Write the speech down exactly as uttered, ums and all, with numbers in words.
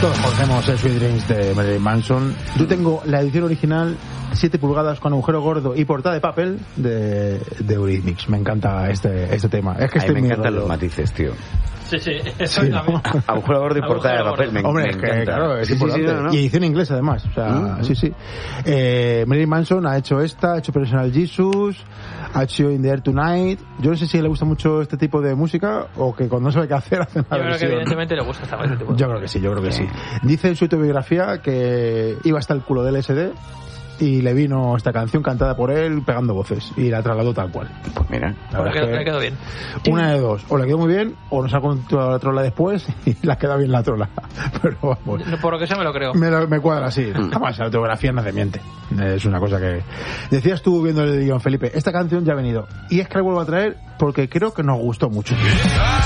Todos conocemos el Sweet Dreams de Marilyn Manson. Yo tengo la edición original, siete pulgadas con agujero gordo y portada de papel de, de Eurythmics. Me encanta este este tema. Es que a mí estoy me muy encantan rollo. los matices, tío. Sí, sí, eso sí, también. Agujero gordo y portada de papel, me, Hombre, me es que, encanta. claro, es Sí, sí, importante. sí, no, no. Y edición inglesa, además. O sea, Mm. sí, sí. Eh, Marilyn Manson ha hecho esta, ha hecho Personal Jesus, ha hecho In the Air Tonight. Yo no sé si le gusta mucho este tipo de música o que cuando no sabe qué hacer hace una Yo creo que versión. evidentemente le gusta esta este tipo de Yo creo que sí, yo creo que sí. Dice en su autobiografía que iba hasta el culo del L S D y le vino esta canción cantada por él pegando voces y la trasladó tal cual. Pues mira, La verdad le es quedó, que le quedó bien. una de dos, o le quedó muy bien o nos ha contado la trola después y le ha quedado bien la trola. Pero vamos, No, por lo que sea me lo creo. me, lo- me cuadra así. Además, la autobiografía no se miente. Es una cosa que... Decías tú viendo el guión, Felipe, esta canción ya ha venido. Y es que la vuelvo a traer porque creo que nos gustó mucho.